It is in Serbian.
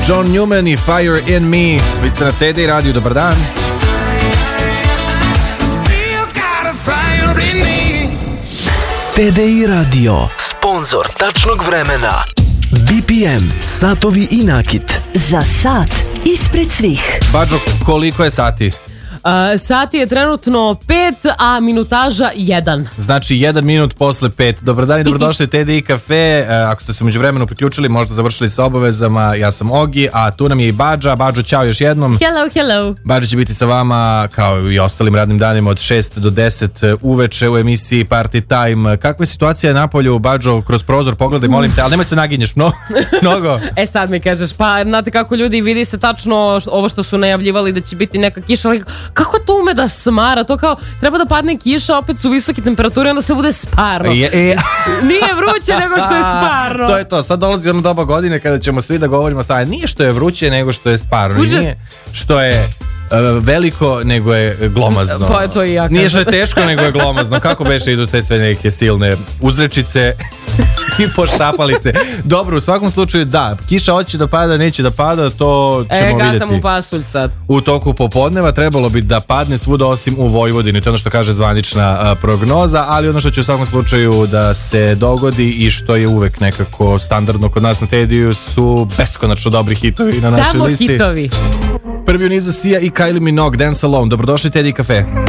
John Newman i Fire in Me. Vi ste na TDI radiju, dobar dan. TDI radio, sponzor tačnog vremena. BPM, satovi i nakit. Za sat ispred svih. Bađo, koliko je sati? Sati je trenutno 5, a minutaža 1. Znači 1 minut posle 5. Dobar dan i dobrodošli u TDI kafe. Ako ste se umeđu vremenu priključili, možda završili sa obavezama. Ja sam Ogi, a tu nam je i Bađa. Bađo, ćao još jednom. Hello. Bađa će biti sa vama kao i ostalim radnim danima od 6 do 10 uveče u emisiji Party Time. Kakva je situacija na polju, Bađo, kroz prozor pogledaj, molim te, ali nemoj se naginješ mnogo. Sad mi kažeš, pa znate kako ljudi vidi se tačno ovo što su najavljivali da će biti neka kiša, ali kako to ume da smara, to kao treba da padne kiša, opet su visoke temperature, onda sve bude sparno. Nije vruće nego što je sparno. To je to, sad dolazi ono doba godine kada ćemo svi da govorimo nije što je vruće nego što je sparno. Nije što je veliko nego je glomazno. Pa to i ja kažem. Nije što je teško nego je glomazno. Kako beše idu te sve neke silne uzrečice i poštapalice. Dobro, u svakom slučaju da, kiša hoće da pada, neće da pada, to ćemo vidjeti. Gatam u pasulj sad. U toku popodneva trebalo bi da padne svuda osim u Vojvodini, to je ono što kaže zvanična prognoza, ali ono što će u svakom slučaju da se dogodi i što je uvek nekako standardno kod nas na Tediju su beskonačno dobri hitovi na našoj listi. Samo hitovi. Prvi u nizu Sia i Kylie Minogue, Dance Alone. Dobrodošli Teddy Cafe.